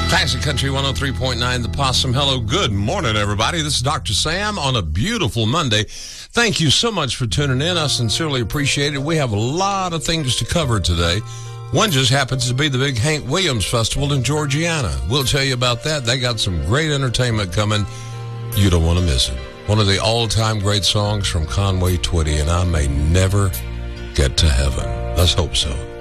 Classic Country 103.9 The Possum. Hello, good morning, everybody. This is Dr. Sam on a beautiful Monday. Thank you so much for tuning in. I sincerely appreciate it. We have a lot of things to cover today. One just happens to be the big Hank Williams Festival in Georgiana. We'll tell you about that. They got some great entertainment coming. You don't want to miss it. One of the all-time great songs from Conway Twitty, and I may never get to heaven. Let's hope so.